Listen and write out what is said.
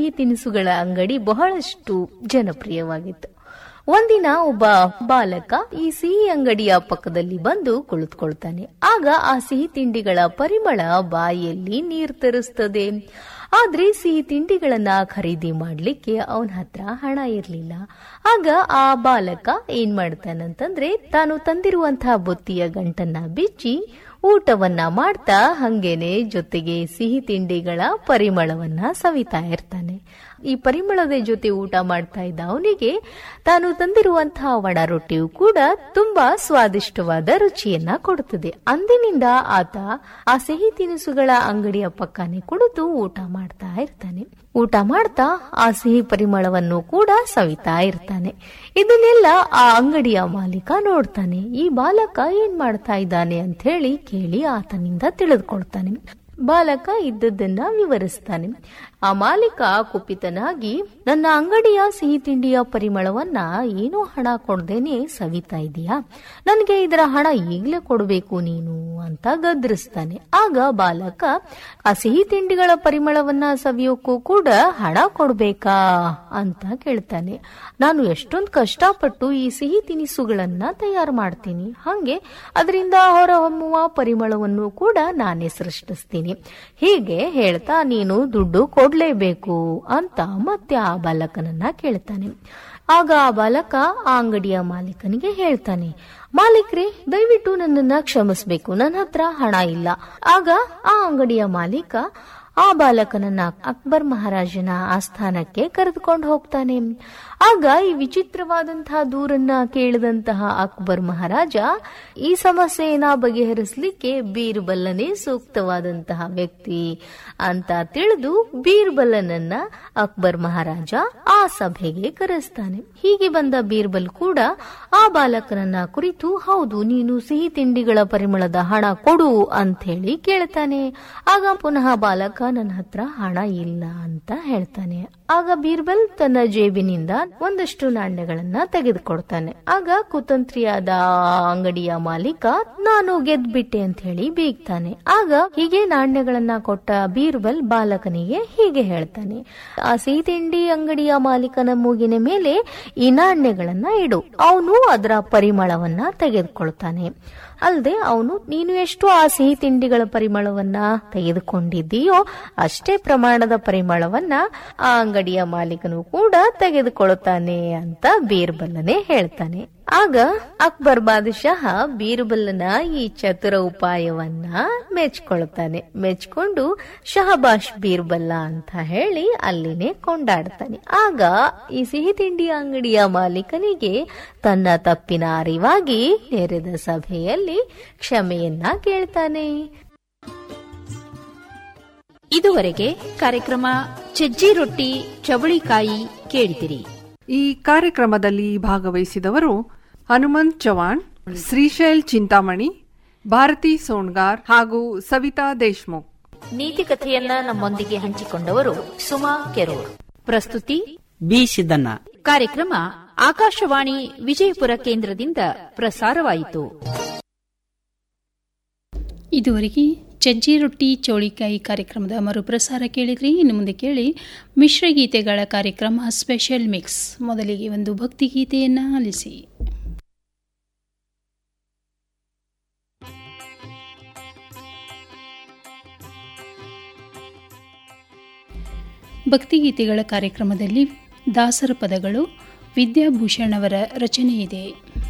ಸಿಹಿ ತಿನಿಸುಗಳ ಅಂಗಡಿ ಬಹಳಷ್ಟು ಜನಪ್ರಿಯವಾಗಿತ್ತು. ಒಂದಿನ ಒಬ್ಬ ಬಾಲಕ ಈ ಸಿಹಿ ಅಂಗಡಿಯ ಪಕ್ಕದಲ್ಲಿ ಬಂದು ಕುಳಿತುಕೊಳ್ತಾನೆ. ಆಗ ಆ ಸಿಹಿ ತಿಂಡಿಗಳ ಪರಿಮಳ ಬಾಯಲ್ಲಿ ನೀರು ತರಿಸ್ತದೆ. ಆದ್ರೆ ಸಿಹಿ ತಿಂಡಿಗಳನ್ನ ಖರೀದಿ ಮಾಡ್ಲಿಕ್ಕೆ ಅವನ ಹತ್ರ ಹಣ ಇರ್ಲಿಲ್ಲ. ಆಗ ಆ ಬಾಲಕ ಏನ್ ಮಾಡ್ತಾನಂತಂದ್ರೆ, ತಾನು ತಂದಿರುವಂತಹ ಬುತ್ತಿಯ ಗಂಟನ್ನ ಬಿಚ್ಚಿ ಊಟವನ್ನ ಮಾಡ್ತಾ ಹಂಗೇನೆ ಜೊತೆಗೆ ಸಿಹಿ ತಿಂಡಿಗಳ ಪರಿಮಳವನ್ನ ಸವಿತಾ ಇರ್ತಾನೆ. ಈ ಪರಿಮಳದ ಜೊತೆ ಊಟ ಮಾಡ್ತಾ ಇದ್ದ ಅವನಿಗೆ ತಾನು ತಂದಿರುವಂತಹ ಒಣ ರೊಟ್ಟಿಯು ಕೂಡ ತುಂಬಾ ಸ್ವಾದಿಷ್ಟವಾದ ರುಚಿಯನ್ನ ಕೊಡುತ್ತದೆ. ಅಂದಿನಿಂದ ಆತ ಆ ಸಿಹಿ ತಿನಿಸುಗಳ ಅಂಗಡಿಯ ಪಕ್ಕನೆ ಕುಳಿತು ಊಟ ಮಾಡ್ತಾ ಇರ್ತಾನೆ. ಊಟ ಮಾಡ್ತಾ ಆ ಸಿಹಿ ಪರಿಮಳವನ್ನು ಕೂಡ ಸವಿತಾ ಇರ್ತಾನೆ. ಇದನ್ನೆಲ್ಲ ಆ ಅಂಗಡಿಯ ಮಾಲೀಕ ನೋಡ್ತಾನೆ. ಈ ಬಾಲಕ ಏನ್ ಮಾಡ್ತಾ ಇದ್ದಾನೆ ಅಂತ ಹೇಳಿ ಕೇಳಿ ಆತನಿಂದ ತಿಳಿದುಕೊಳ್ತಾನೆ. ಬಾಲಕ ಇದ್ದದ್ದನ್ನ ವಿವರಿಸ್ತಾನೆ. ಆ ಮಾಲೀಕ ಕುಪಿತನಾಗಿ, ನನ್ನ ಅಂಗಡಿಯ ಸಿಹಿ ತಿಂಡಿಯ ಪರಿಮಳವನ್ನ ಏನೋ ಹಣ ಕೊಡ್ದೇನೆ ಸವಿತಾ ಇದೆಯಾ, ನನಗೆ ಇದರ ಹಣ ಈಗ್ಲೇ ಕೊಡಬೇಕು ನೀನು ಅಂತ ಗದ್ರಿಸ್ತಾನೆ. ಆಗ ಬಾಲಕ, ಆ ಸಿಹಿ ತಿಂಡಿಗಳ ಪರಿಮಳವನ್ನ ಸವಿಯೋಕ್ಕೂ ಕೂಡ ಹಣ ಕೊಡ್ಬೇಕಾ ಅಂತ ಕೇಳ್ತಾನೆ. ನಾನು ಎಷ್ಟೊಂದು ಕಷ್ಟಪಟ್ಟು ಈ ಸಿಹಿ ತಿನಿಸುಗಳನ್ನ ತಯಾರು ಮಾಡ್ತೀನಿ, ಹಂಗೆ ಅದರಿಂದ ಹೊರಹೊಮ್ಮುವ ಪರಿಮಳವನ್ನು ಕೂಡ ನಾನೇ ಸೃಷ್ಟಿಸ್ತೀನಿ. ಹೀಗೆ ಹೇಳ್ತಾ ನೀನು ದುಡ್ಡು ಕೊಡ್ಲೇಬೇಕು ಅಂತ ಮತ್ತೆ ಆ ಬಾಲಕನನ್ನ ಕೇಳ್ತಾನೆ. ಆಗ ಆ ಬಾಲಕ ಆ ಅಂಗಡಿಯ ಮಾಲೀಕನಿಗೆ ಹೇಳ್ತಾನೆ, ಮಾಲೀಕ್ರೆ ದಯವಿಟ್ಟು ನನ್ನನ್ನ ಕ್ಷಮಿಸ್ಬೇಕು, ನನ್ನ ಹತ್ರ ಹಣ ಇಲ್ಲ. ಆಗ ಆ ಅಂಗಡಿಯ ಮಾಲೀಕ ಆ ಬಾಲಕನನ್ನ ಅಕ್ಬರ್ ಮಹಾರಾಜನ ಆಸ್ಥಾನಕ್ಕೆ ಕರೆದುಕೊಂಡು ಹೋಗ್ತಾನೆ. ಆಗ ಈ ವಿಚಿತ್ರವಾದಂತಹ ದೂರನ್ನ ಕೇಳಿದಂತಹ ಅಕ್ಬರ್ ಮಹಾರಾಜ ಈ ಸಮಸ್ಯೆಯನ್ನ ಬಗೆಹರಿಸಲಿಕ್ಕೆ ಬೀರ್ಬಲ್ಲನೇ ಸೂಕ್ತವಾದಂತಹ ವ್ಯಕ್ತಿ ಅಂತ ತಿಳಿದು ಬೀರ್ಬಲ್ಲನನ್ನ ಅಕ್ಬರ್ ಮಹಾರಾಜ ಆ ಸಭೆಗೆ ಕರೆಸ್ತಾನೆ. ಹೀಗೆ ಬಂದ ಬೀರ್ಬಲ್ ಕೂಡ ಆ ಬಾಲಕನನ್ನ ಕುರಿತು, ಹೌದು ನೀನು ಸಿಹಿ ತಿಂಡಿಗಳ ಪರಿಮಳದ ಹಣ ಕೊಡು ಅಂತ ಹೇಳಿ ಕೇಳ್ತಾನೆ. ಆಗ ಪುನಃ ಬಾಲಕ ನನ್ನ ಹತ್ರ ಹಣ ಇಲ್ಲ ಅಂತ ಹೇಳ್ತಾನೆ. ಆಗ ಬೀರ್ಬಲ್ ತನ್ನ ಜೇಬಿನಿಂದ ಒಂದಷ್ಟು ನಾಣ್ಯಗಳನ್ನ ತೆಗೆದುಕೊಡ್ತಾನೆ. ಆಗ ಕುತಂತ್ರಿಯಾದ ಅಂಗಡಿಯ ಮಾಲೀಕ, ನಾನು ಗೆದ್ಬಿಟ್ಟೆ ಅಂತ ಹೇಳಿ ಬೀಗ್ತಾನೆ. ಆಗ ಹೀಗೆ ನಾಣ್ಯಗಳನ್ನ ಕೊಟ್ಟ ಬೀರ್ಬಲ್ ಬಾಲಕನಿಗೆ ಹೀಗೆ ಹೇಳ್ತಾನೆ, ಆ ಸಿಹಿ ತಿಂಡಿ ಅಂಗಡಿಯ ಮಾಲೀಕನ ಮೂಗಿನ ಮೇಲೆ ಈ ನಾಣ್ಯಗಳನ್ನ ಇಡು. ಅವನು ಅದರ ಪರಿಮಳವನ್ನ ತೆಗೆದುಕೊಳ್ತಾನೆ. ಅಲ್ಲದೆ ಅವನು, ನೀನು ಎಷ್ಟು ಆ ಸಿಹಿ ತಿಂಡಿಗಳ ಪರಿಮಳವನ್ನ ತೆಗೆದುಕೊಂಡಿದ್ದೀಯೋ ಅಷ್ಟೇ ಪ್ರಮಾಣದ ಪರಿಮಳವನ್ನ ಆ ಅಂಗಡಿಯ ಮಾಲೀಕನು ಕೂಡ ತೆಗೆದುಕೊಳ್ಳುತ್ತಾನೆ ಅಂತ ಬೀರ್ಬಲ್ಲನೇ ಹೇಳ್ತಾನೆ. ಆಗ ಅಕ್ಬರ್ ಬಾದಶಾಹ ಬೀರ್ಬಲ್ಲನ ಈ ಚತುರ ಉಪಾಯವನ್ನ ಮೆಚ್ಕೊಳ್ತಾನೆ. ಮೆಚ್ಕೊಂಡು ಶಹಬಾಷ್ ಬೀರ್ಬಲ್ಲ ಅಂತ ಹೇಳಿ ಅಲ್ಲಿನೇ ಕೊಂಡಾಡ್ತಾನೆ. ಆಗ ಈ ಸಿಹಿ ತಿಂಡಿ ಅಂಗಡಿಯ ಮಾಲೀಕನಿಗೆ ತನ್ನ ತಪ್ಪಿನ ಅರಿವಾಗಿ ನೆರೆದ ಸಭೆಯಲ್ಲಿ ಕ್ಷಮೆಯನ್ನ ಕೇಳ್ತಾನೆ. ಇದುವರೆಗೆ ಕಾರ್ಯಕ್ರಮ ಸಜ್ಜಿ ರೊಟ್ಟಿ ಚವಳಿಕಾಯಿ ಕೇಳಿದಿರಿ. ಈ ಕಾರ್ಯಕ್ರಮದಲ್ಲಿ ಭಾಗವಹಿಸಿದವರು ಹನುಮಂತ್ ಚವಾಣ್, ಶ್ರೀಶೈಲ್ ಚಿಂತಾಮಣಿ, ಭಾರತಿ ಸೋಣ್ಗಾರ್ ಹಾಗೂ ಸವಿತಾ ದೇಶ್ಮುಖ್. ನೀತಿ ಕಥೆಯನ್ನ ನಮ್ಮೊಂದಿಗೆ ಹಂಚಿಕೊಂಡವರು ಸುಮಾ ಕೆರೂರ್. ಪ್ರಸ್ತುತಿ ಬಿ ಸಿದ್ದಣ್ಣ. ಕಾರ್ಯಕ್ರಮ ಆಕಾಶವಾಣಿ ವಿಜಯಪುರ ಕೇಂದ್ರದಿಂದ ಪ್ರಸಾರವಾಯಿತು. ಇದುವರೆಗೆ ಸಜ್ಜಿ ರೊಟ್ಟಿ ಚೌಳಿಕಾಯಿ ಕಾರ್ಯಕ್ರಮದ ಮರುಪ್ರಸಾರ ಕೇಳಿದ್ರಿ. ಇನ್ನು ಮುಂದೆ ಕೇಳಿ ಮಿಶ್ರಗೀತೆಗಳ ಕಾರ್ಯಕ್ರಮ ಸ್ಪೆಷಲ್ ಮಿಕ್ಸ್. ಮೊದಲಿಗೆ ಒಂದು ಭಕ್ತಿಗೀತೆಯನ್ನು ಆಲಿಸಿ. ಭಕ್ತಿಗೀತೆಗಳ ಕಾರ್ಯಕ್ರಮದಲ್ಲಿ ದಾಸರ ಪದಗಳು ವಿದ್ಯಾಭೂಷಣ್ ಅವರ ರಚನೆ ಇದೆ.